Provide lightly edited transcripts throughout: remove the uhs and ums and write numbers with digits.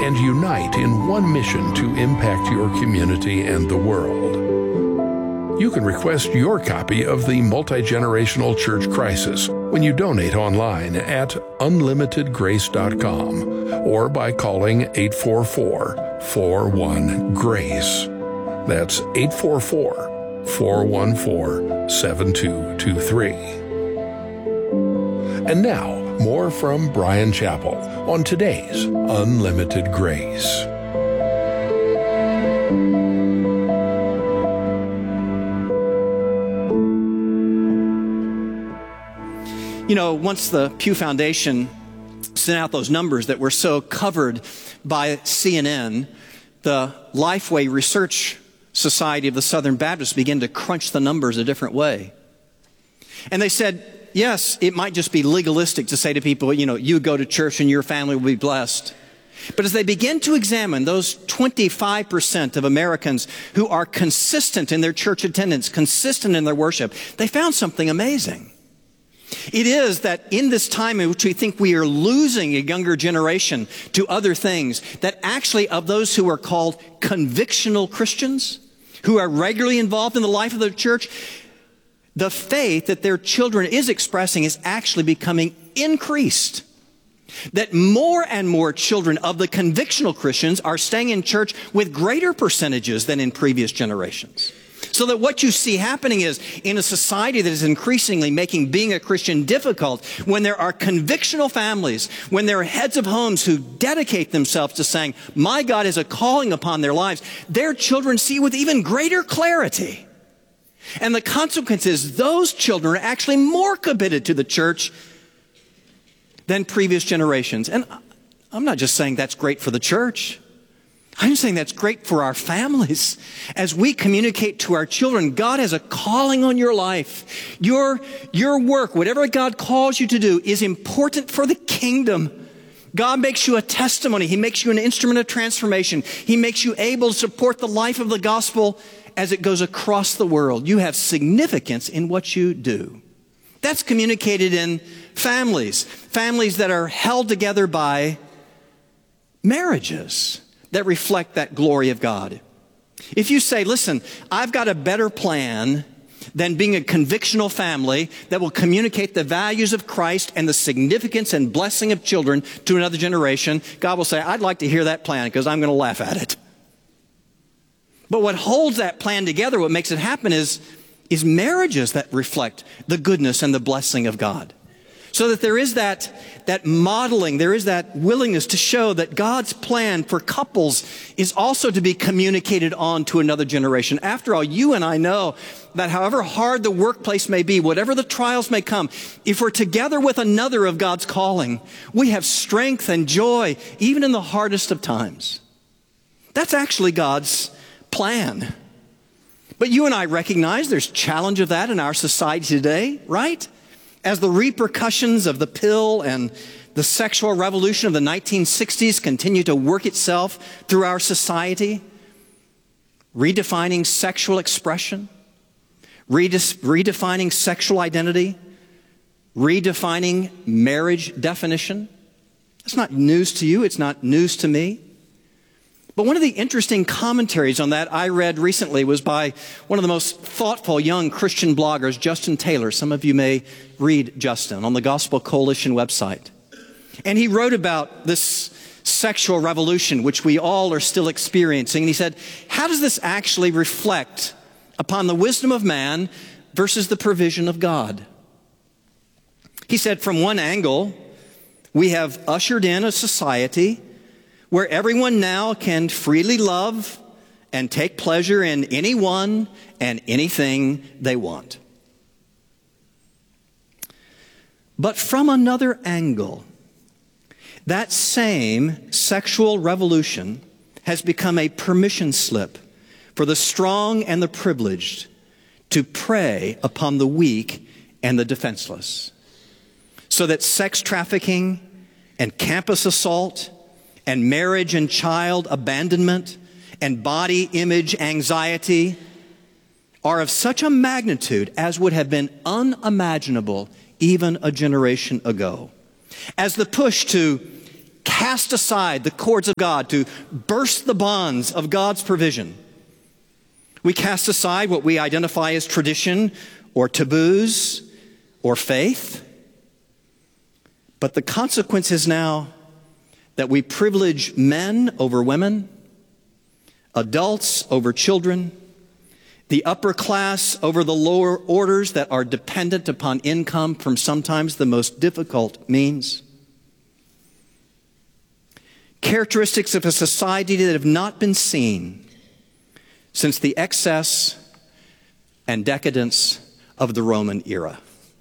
and unite in one mission to impact your community and the world. You can request your copy of the Multi-Generational Church Crisis when you donate online at unlimitedgrace.com or by calling 844-41-GRACE. That's 844-414-7223. And now, more from Bryan Chapell on today's Unlimited Grace. You know, once the Pew Foundation sent out those numbers that were so covered by CNN, the Lifeway Research Society of the Southern Baptists began to crunch the numbers a different way. And they said, yes, it might just be legalistic to say to people, you know, you go to church and your family will be blessed. But as they begin to examine those 25% of Americans who are consistent in their church attendance, consistent in their worship, they found something amazing. It is that in this time in which we think we are losing a younger generation to other things, that actually of those who are called convictional Christians, who are regularly involved in the life of the church, the faith that their children is expressing is actually becoming increased. That more and more children of the convictional Christians are staying in church with greater percentages than in previous generations. So that what you see happening is, in a society that is increasingly making being a Christian difficult, when there are convictional families, when there are heads of homes who dedicate themselves to saying, my God is a calling upon their lives, their children see with even greater clarity. And the consequence is those children are actually more committed to the church than previous generations. And I'm not just saying that's great for the church. I'm saying that's great for our families. As we communicate to our children, God has a calling on your life. Your work, whatever God calls you to do, is important for the kingdom. God makes you a testimony. He makes you an instrument of transformation. He makes you able to support the life of the gospel as it goes across the world. You have significance in what you do. That's communicated in families. Families that are held together by marriages that reflect that glory of God. If you say, listen, I've got a better plan than being a convictional family that will communicate the values of Christ and the significance and blessing of children to another generation, God will say, I'd like to hear that plan because I'm going to laugh at it. But what holds that plan together, what makes it happen is marriages that reflect the goodness and the blessing of God. So that there is that modeling, there is that willingness to show that God's plan for couples is also to be communicated on to another generation. After all, you and I know that however hard the workplace may be, whatever the trials may come, if we're together with another of God's calling, we have strength and joy, even in the hardest of times. That's actually God's plan. But you and I recognize there's challenge of that in our society today, right? As the repercussions of the pill and the sexual revolution of the 1960s continue to work itself through our society, redefining sexual expression, redefining sexual identity, redefining marriage definition. It's not news to you. It's not news to me. But one of the interesting commentaries on that I read recently was by one of the most thoughtful young Christian bloggers, Justin Taylor. Some of you may read Justin on the Gospel Coalition website. And he wrote about this sexual revolution, which we all are still experiencing. And he said, how does this actually reflect upon the wisdom of man versus the provision of God? He said, from one angle, we have ushered in a society where everyone now can freely love and take pleasure in anyone and anything they want. But from another angle, that same sexual revolution has become a permission slip for the strong and the privileged to prey upon the weak and the defenseless. So that sex trafficking and campus assault and marriage and child abandonment and body image anxiety are of such a magnitude as would have been unimaginable even a generation ago. As the push to cast aside the cords of God, to burst the bonds of God's provision. We cast aside what we identify as tradition or taboos or faith. But the consequence is now that we privilege men over women, adults over children, the upper class over the lower orders that are dependent upon income from sometimes the most difficult means. Characteristics of a society that have not been seen since the excess and decadence of the Roman era.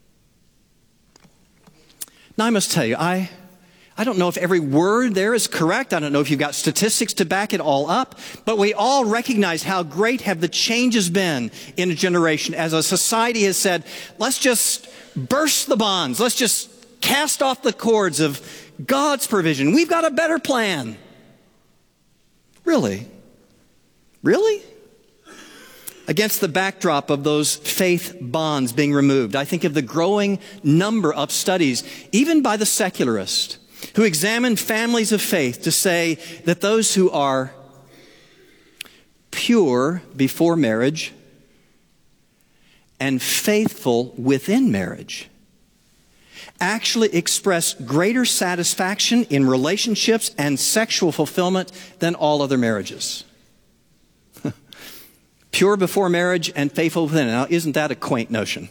Now, I must tell you, I don't know if every word there is correct. I don't know if you've got statistics to back it all up. But we all recognize how great have the changes been in a generation as a society has said, let's just burst the bonds. Let's just cast off the cords of God's provision. We've got a better plan. Really? Really? Against the backdrop of those faith bonds being removed, I think of the growing number of studies, even by the secularists, who examine families of faith to say that those who are pure before marriage and faithful within marriage actually express greater satisfaction in relationships and sexual fulfillment than all other marriages. Pure before marriage and faithful within. Now, isn't that a quaint notion?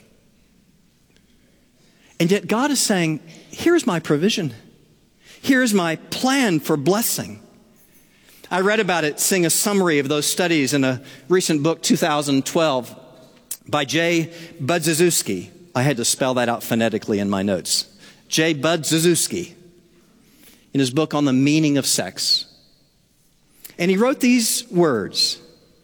And yet God is saying, here's my provision. Here's my plan for blessing. I read about it, seeing a summary of those studies in a recent book, 2012, by J. Budziszewski. I had to spell that out phonetically in my notes. J. Budziszewski, in his book on the meaning of sex. And he wrote these words: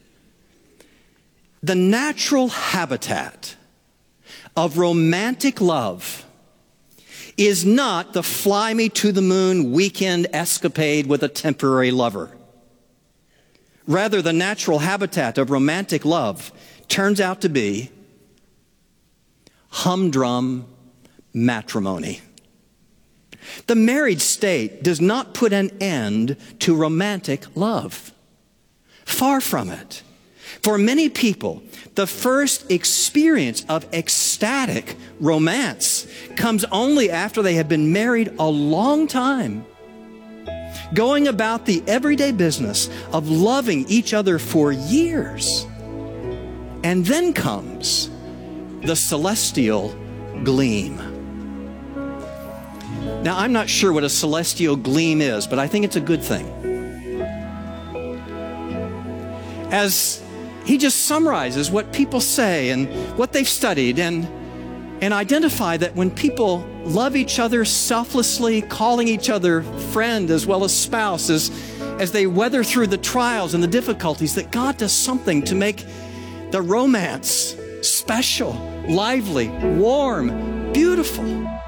the natural habitat of romantic love is not the fly me to the moon weekend escapade with a temporary lover. Rather, the natural habitat of romantic love turns out to be humdrum matrimony. The married state does not put an end to romantic love. Far from it. For many people, the first experience of ecstatic romance comes only after they have been married a long time, going about the everyday business of loving each other for years. And then comes the celestial gleam. Now, I'm not sure what a celestial gleam is, but I think it's a good thing. As he just summarizes what people say and what they've studied and identify that when people love each other selflessly, calling each other friend as well as spouse, as they weather through the trials and the difficulties, that God does something to make the romance special, lively, warm, beautiful.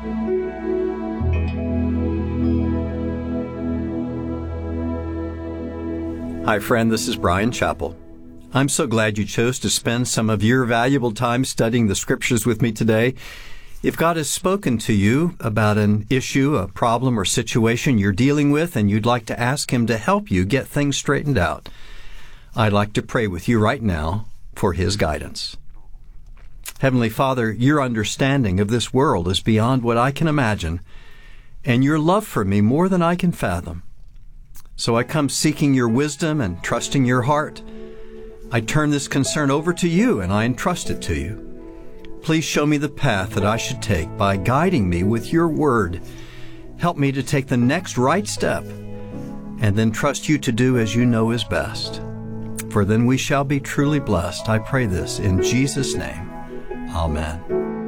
Hi, friend. This is Brian Chappell. I'm so glad you chose to spend some of your valuable time studying the Scriptures with me today. If God has spoken to you about an issue, a problem, or situation you're dealing with, and you'd like to ask Him to help you get things straightened out, I'd like to pray with you right now for His guidance. Heavenly Father, your understanding of this world is beyond what I can imagine, and your love for me more than I can fathom. So I come seeking your wisdom and trusting your heart. I turn this concern over to you and I entrust it to you. Please show me the path that I should take by guiding me with your word. Help me to take the next right step and then trust you to do as you know is best. For then we shall be truly blessed. I pray this in Jesus' name. Amen.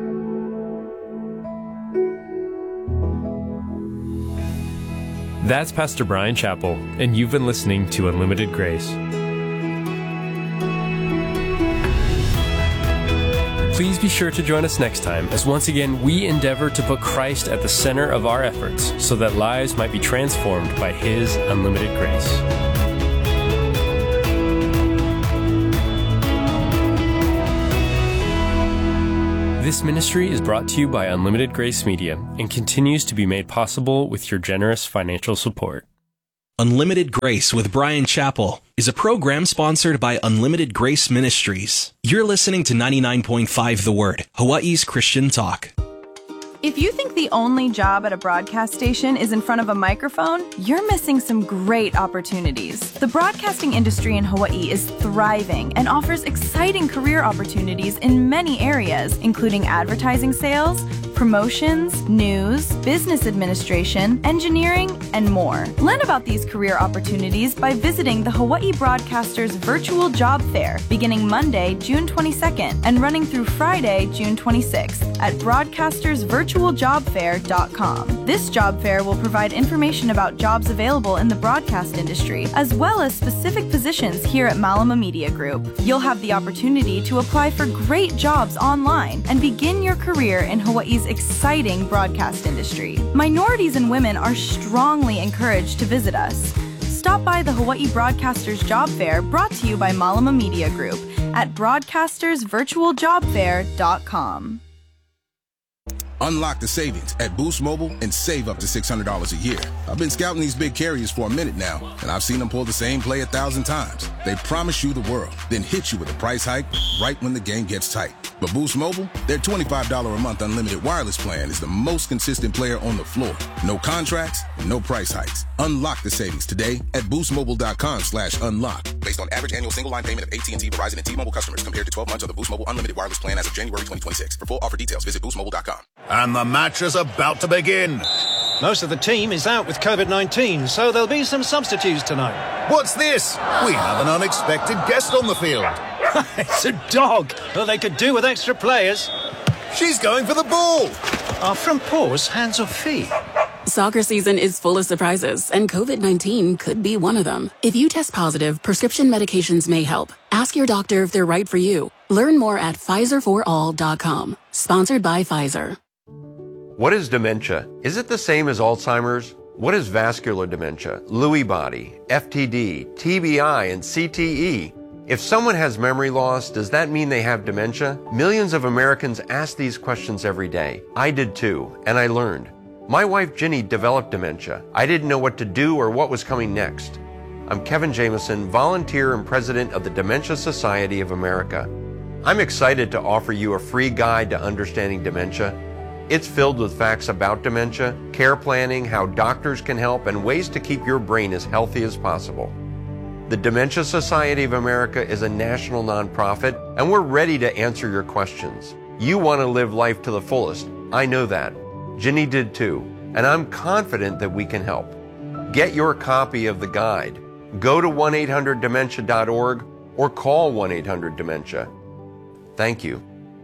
That's Pastor Brian Chappell, and you've been listening to Unlimited Grace. Please be sure to join us next time as once again we endeavor to put Christ at the center of our efforts so that lives might be transformed by His unlimited grace. This ministry is brought to you by Unlimited Grace Media and continues to be made possible with your generous financial support. Unlimited Grace with Brian Chappell is a program sponsored by Unlimited Grace Ministries. You're listening to 99.5 The Word, Hawaii's Christian talk. If you think the only job at a broadcast station is in front of a microphone, you're missing some great opportunities. The broadcasting industry in Hawaii is thriving and offers exciting career opportunities in many areas, including advertising sales, promotions, news, business administration, engineering, and more. Learn about these career opportunities by visiting the Hawaii Broadcasters Virtual Job Fair, beginning Monday, June 22nd, and running through Friday, June 26th, at broadcastersvirtualjobfair.com. This job fair will provide information about jobs available in the broadcast industry, as well as specific positions here at Malama Media Group. You'll have the opportunity to apply for great jobs online and begin your career in Hawaii's exciting broadcast industry. Minorities and women are strongly encouraged to visit us. Stop by the Hawaii Broadcasters Job Fair, brought to you by Malama Media Group, at broadcastersvirtualjobfair.com. Unlock the savings at Boost Mobile and save up to $600 a year. I've been scouting these big carriers for a minute now, and I've seen them pull the same play 1,000 times. They promise you the world, then hit you with a price hike right when the game gets tight. But Boost Mobile, their $25 a month unlimited wireless plan is the most consistent player on the floor. No contracts, no price hikes. Unlock the savings today at boostmobile.com/unlock. Based on average annual single line payment of AT&T, Verizon, and T-Mobile customers compared to 12 months of the Boost Mobile unlimited wireless plan as of January 2026. For full offer details, visit boostmobile.com. And the match is about to begin. Most of the team is out with COVID-19, so there'll be some substitutes tonight. What's this? We have an unexpected guest on the field. It's a dog. Well, they could do with extra players. She's going for the ball. Are front paws hands or feet? Soccer season is full of surprises, and COVID-19 could be one of them. If you test positive, prescription medications may help. Ask your doctor if they're right for you. Learn more at PfizerForAll.com. Sponsored by Pfizer. What is dementia? Is it the same as Alzheimer's? What is vascular dementia, Lewy body, FTD, TBI, and CTE? If someone has memory loss, does that mean they have dementia? Millions of Americans ask these questions every day. I did too, and I learned. My wife Ginny developed dementia. I didn't know what to do or what was coming next. I'm Kevin Jameson, volunteer and president of the Dementia Society of America. I'm excited to offer you a free guide to understanding dementia. It's filled with facts about dementia, care planning, how doctors can help, and ways to keep your brain as healthy as possible. The Dementia Society of America is a national nonprofit, and we're ready to answer your questions. You want to live life to the fullest. I know that. Ginny did too, and I'm confident that we can help. Get your copy of the guide. Go to 1-800-DEMENTIA.org or call 1-800-DEMENTIA. Thank you.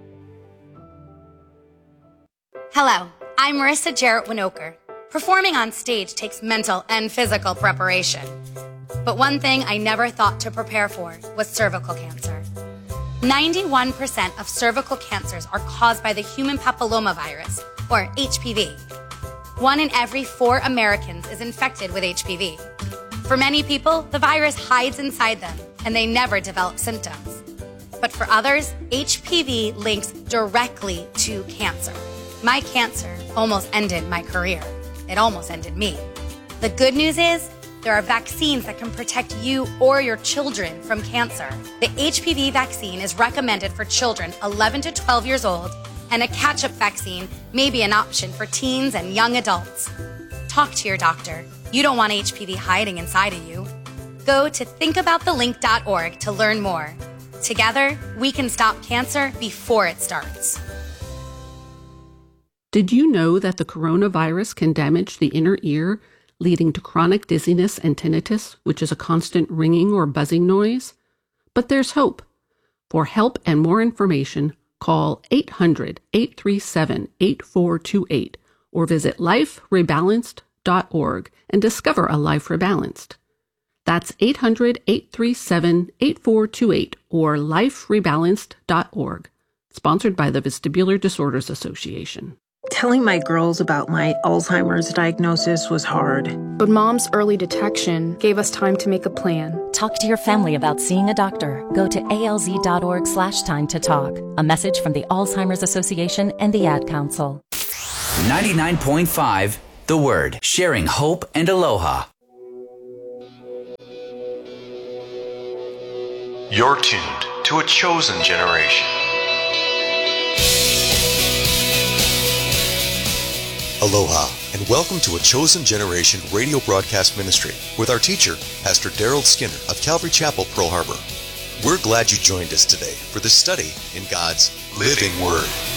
Hello, I'm Marissa Jarrett Winokur. Performing on stage takes mental and physical preparation. But one thing I never thought to prepare for was cervical cancer. 91% of cervical cancers are caused by the human papillomavirus, or HPV. 1 in every 4 Americans is infected with HPV. For many people, the virus hides inside them, and they never develop symptoms. But for others, HPV links directly to cancer. My cancer almost ended my career. It almost ended me. The good news is, there are vaccines that can protect you or your children from cancer. The HPV vaccine is recommended for children 11 to 12 years old, and a catch-up vaccine may be an option for teens and young adults. Talk to your doctor. You don't want HPV hiding inside of you. Go to thinkaboutthelink.org to learn more. Together, we can stop cancer before it starts. Did you know that the coronavirus can damage the inner ear, leading to chronic dizziness and tinnitus, which is a constant ringing or buzzing noise? But there's hope. For help and more information, call 800-837-8428 or visit liferebalanced.org and discover a life rebalanced. That's 800-837-8428 or liferebalanced.org. Sponsored by the Vestibular Disorders Association. Telling my girls about my Alzheimer's diagnosis was hard. But Mom's early detection gave us time to make a plan. Talk to your family about seeing a doctor. Go to alz.org/time to talk. A message from the Alzheimer's Association and the Ad Council. 99.5 The Word, sharing hope and aloha. You're tuned to a chosen generation. Aloha, and welcome to A Chosen Generation radio broadcast ministry with our teacher, Pastor Daryl Skinner of Calvary Chapel, Pearl Harbor. We're glad you joined us today for this study in God's living Word.